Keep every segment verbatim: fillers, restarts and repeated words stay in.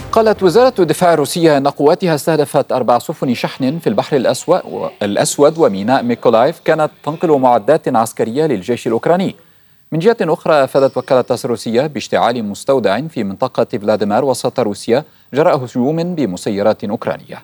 قالت وزارة الدفاع الروسية أن قواتها استهدفت أربع سفن شحن في البحر الأسود وميناء ميكولايف كانت تنقل معدات عسكرية للجيش الأوكراني. من جهة أخرى أفادت وكالة تاس الروسية باشتعال مستودع في منطقة فلاديمير وسط روسيا جراء هجوم بمسيرات أوكرانية.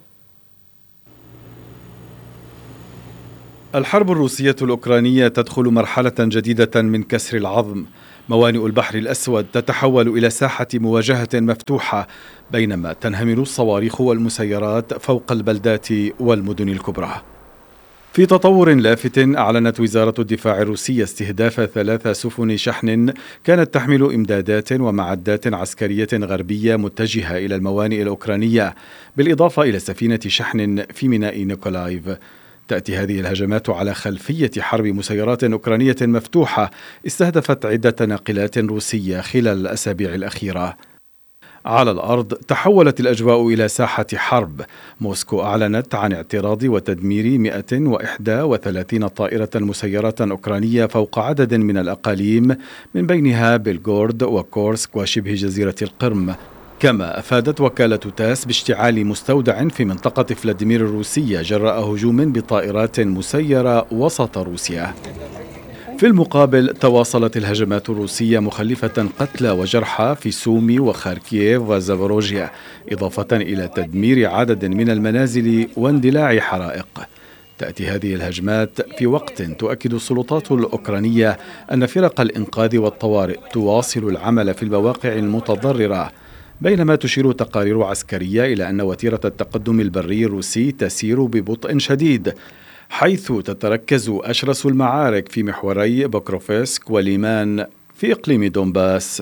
الحرب الروسية الأوكرانية تدخل مرحلة جديدة من كسر العظم. موانئ البحر الأسود تتحول إلى ساحة مواجهة مفتوحة، بينما تنهمر الصواريخ والمسيرات فوق البلدات والمدن الكبرى. في تطور لافت، أعلنت وزارة الدفاع الروسية استهداف ثلاث سفن شحن كانت تحمل إمدادات ومعدات عسكرية غربية متجهة إلى الموانئ الأوكرانية، بالإضافة إلى سفينة شحن في ميناء نيكولايف. تأتي هذه الهجمات على خلفية حرب مسيرات أوكرانية مفتوحة استهدفت عدة ناقلات روسية خلال الأسابيع الأخيرة. على الأرض تحولت الأجواء إلى ساحة حرب. موسكو أعلنت عن اعتراض وتدمير مئة وإحدى وثلاثين طائرة مسيرات أوكرانية فوق عدد من الأقاليم، من بينها بلغورد وكورسك وشبه جزيرة القرم. كما أفادت وكالة تاس باشتعال مستودع في منطقة فلاديمير الروسية جراء هجوم بطائرات مسيرة وسط روسيا. في المقابل تواصلت الهجمات الروسية مخلفة قتلى وجرحى في سومي وخاركييف وزابوروجيا، إضافة إلى تدمير عدد من المنازل واندلاع حرائق. تأتي هذه الهجمات في وقت تؤكد السلطات الأوكرانية أن فرق الإنقاذ والطوارئ تواصل العمل في المواقع المتضررة، بينما تشير تقارير عسكرية إلى أن وتيرة التقدم البري الروسي تسير ببطء شديد، حيث تتركز أشرس المعارك في محوري بوكروفسك وليمان في إقليم دونباس.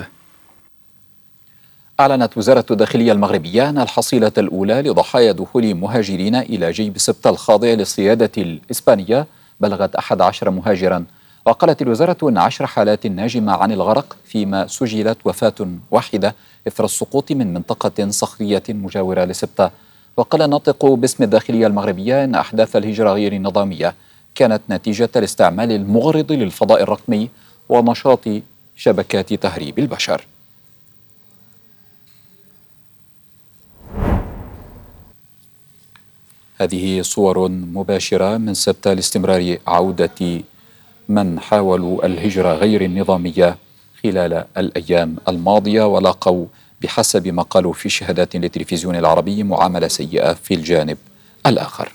أعلنت وزارة الداخلية المغربية أن الحصيلة الأولى لضحايا دخول مهاجرين إلى جيب سبتة الخاضع للسيادة الإسبانية بلغت أحد عشر مهاجرا. وقالت الوزارة أن عشر حالات ناجمة عن الغرق، فيما سجلت وفاة واحدة إثر السقوط من منطقة صخرية مجاورة لسبتة. وقال الناطق باسم الداخلية المغربية أن أحداث الهجرة غير النظامية كانت نتيجة الاستعمال المغرض للفضاء الرقمي ونشاط شبكات تهريب البشر. هذه صور مباشرة من سبتة لاستمرار عودة من حاولوا الهجرة غير النظامية خلال الأيام الماضية، ولاقوا بحسب ما قالوا في شهادات للتلفزيون العربي معاملة سيئة في الجانب الآخر.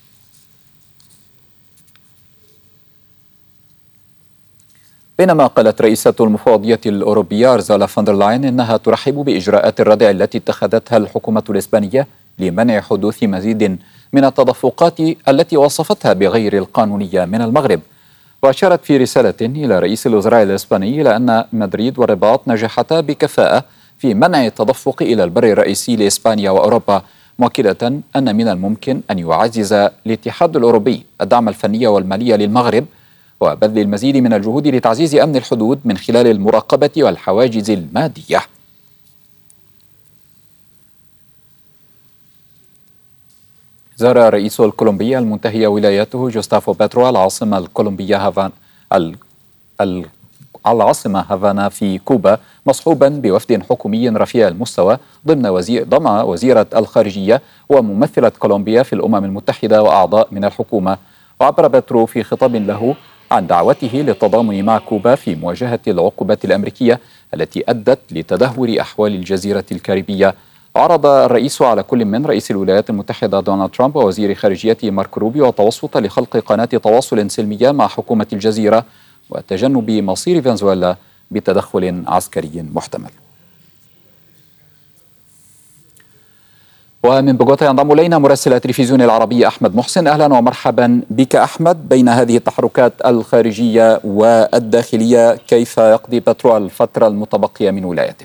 بينما قالت رئيسة المفوضية الأوروبية أرزالا فاندرلاين إنها ترحب بإجراءات الردع التي اتخذتها الحكومة الإسبانية لمنع حدوث مزيد من التدفقات التي وصفتها بغير القانونية من المغرب. وأشارت في رسالة إلى رئيس الوزراء الإسباني إلى أن مدريد والرباط نجحتا بكفاءة في منع التدفق إلى البر الرئيسي لإسبانيا وأوروبا، مؤكدة أن من الممكن أن يعزز الاتحاد الأوروبي الدعم الفني والمالي للمغرب وبذل المزيد من الجهود لتعزيز أمن الحدود من خلال المراقبة والحواجز المادية. زار رئيس الكولومبيا المنتهية ولايته جوستافو بيترو العاصمة الكولومبية هافانا ال... ال... العاصمة هافانا في كوبا مصحوبا بوفد حكومي رفيع المستوى ضمن وزير ضم وزيرة الخارجية وممثلة كولومبيا في الأمم المتحدة وأعضاء من الحكومة. وعبر بيترو في خطاب له عن دعوته للتضامن مع كوبا في مواجهة العقوبات الأمريكية التي أدت لتدهور أحوال الجزيرة الكاريبية. عرض الرئيس على كل من رئيس الولايات المتحدة دونالد ترامب ووزير خارجيته مارك روبيو التوسط لخلق قناة تواصل سلمية مع حكومة الجزيرة وتجنب مصير فنزويلا بتدخل عسكري محتمل. ومن بوغوتا ينضم إلينا مراسل التلفزيون العربي أحمد محسن. أهلا ومرحبا بك أحمد. بين هذه التحركات الخارجية والداخلية، كيف يقضي بيترو الفترة المتبقية من ولايته؟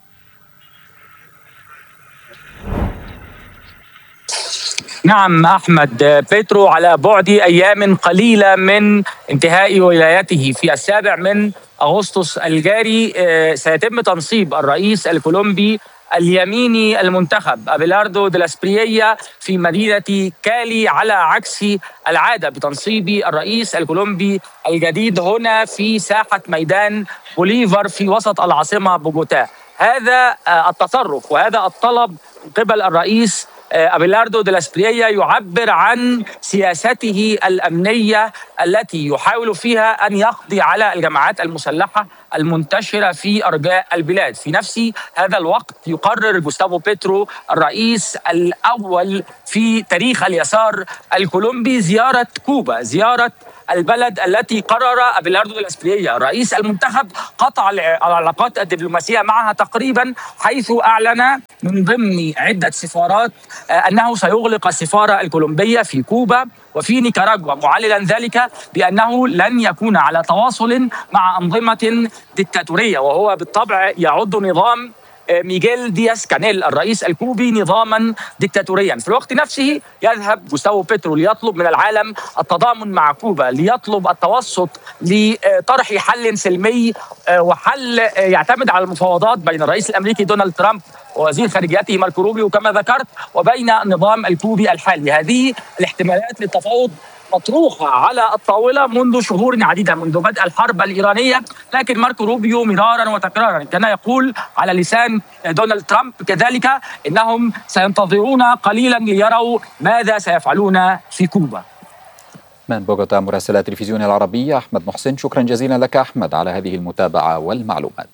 نعم أحمد، بيترو على بعد أيام قليلة من انتهاء ولايته في السابع من أغسطس الجاري سيتم تنصيب الرئيس الكولومبي اليميني المنتخب أبيلاردو دي لاسبريا في مدينة كالي، على عكس العادة بتنصيب الرئيس الكولومبي الجديد هنا في ساحة ميدان بوليفار في وسط العاصمة بوغوتا. هذا التصرف وهذا الطلب من قبل الرئيس أبيلاردو دي لا إسبريا يعبر عن سياسته الأمنية التي يحاول فيها أن يقضي على الجماعات المسلحة المنتشرة في أرجاء البلاد. في نفس هذا الوقت يقرر جوستافو بيترو الرئيس الأول في تاريخ اليسار الكولومبي زيارة كوبا، زيارة البلد التي قرر أبيلاردو دي لا إسبريا الرئيس المنتخب قطع العلاقات الدبلوماسية معها تقريبا، حيث أعلن من ضمن عدة سفارات أنه سيغلق السفارة الكولومبية في كوبا وفي نيكاراغوا، معللا ذلك بأنه لن يكون على تواصل مع أنظمة ديكتاتورية، وهو بالطبع يعد نظام ميغيل دياز كانيل الرئيس الكوبي نظاما ديكتاتوريا. في الوقت نفسه يذهب جوستافو بيترو ليطلب من العالم التضامن مع كوبا، ليطلب التوسط لطرح حل سلمي وحل يعتمد على المفاوضات بين الرئيس الأمريكي دونالد ترامب ووزير خارجيته ماركو روبيو كما ذكرت، وبين النظام الكوبي الحالي. هذه الاحتمالات للتفاوض مطروحة على الطاولة منذ شهور عديدة، منذ بدء الحرب الإيرانية، لكن ماركو روبيو مرارا وتكرارا كان يقول على لسان دونالد ترامب كذلك إنهم سينتظرون قليلا ليروا ماذا سيفعلون في كوبا. من بوغوتا مراسل التلفزيون العربي أحمد محسن، شكرا جزيلا لك أحمد على هذه المتابعة والمعلومات.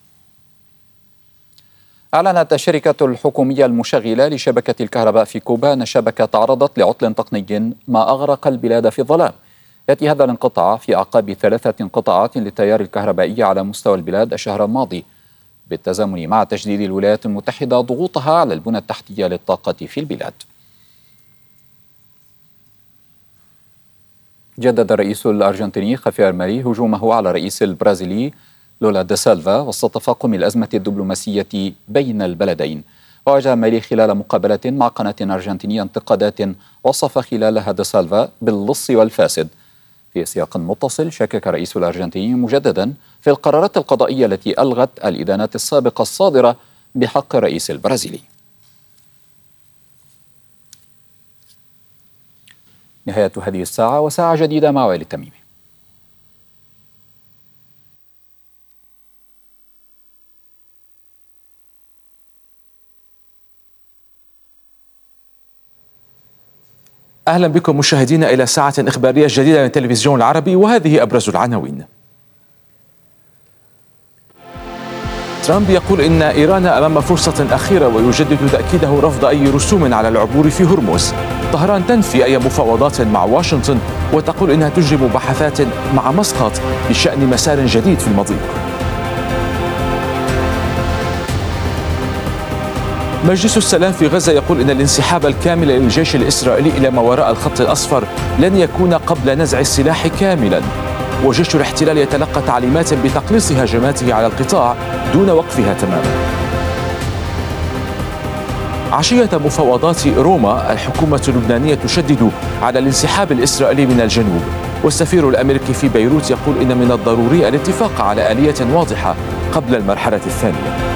أعلنت الشركة الحكومية المشغلة لشبكة الكهرباء في كوبا أن الشبكة تعرضت لعطل تقني ما أغرق البلاد في الظلام. يأتي هذا الانقطاع في أعقاب ثلاثة انقطاعات للتيار الكهربائي على مستوى البلاد الشهر الماضي، بالتزامن مع تشديد الولايات المتحدة ضغوطها على البنى التحتية للطاقة في البلاد. جدد الرئيس الأرجنتيني خافير مالي هجومه على الرئيس البرازيلي لولا دا سيلفا وسط تفاقم الأزمة الدبلوماسية بين البلدين. واجه مالي خلال مقابلة مع قناة أرجنتينية انتقادات وصف خلالها دا سيلفا باللص والفاسد. في سياق متصل شكك الرئيس الأرجنتيني مجددا في القرارات القضائية التي ألغت الإدانات السابقة الصادرة بحق الرئيس البرازيلي. نهاية هذه الساعة، وساعة جديدة مع وائل التميمي. أهلا بكم مشاهدينا إلى ساعة إخبارية جديدة من التلفزيون العربي، وهذه أبرز العناوين. ترامب يقول إن إيران أمام فرصة أخيرة ويجدد تأكيده رفض أي رسوم على العبور في هرمز. طهران تنفي أي مفاوضات مع واشنطن وتقول إنها تجري مباحثات مع مسقط بشأن مسار جديد في المضيق. مجلس السلام في غزة يقول إن الانسحاب الكامل للجيش الإسرائيلي إلى ما وراء الخط الأصفر لن يكون قبل نزع السلاح كاملا، وجيش الاحتلال يتلقى تعليمات بتقليص هجماته على القطاع دون وقفها تماما. عشية مفاوضات روما الحكومة اللبنانية تشدد على الانسحاب الإسرائيلي من الجنوب، والسفير الأمريكي في بيروت يقول إن من الضروري الاتفاق على آلية واضحة قبل المرحلة الثانية.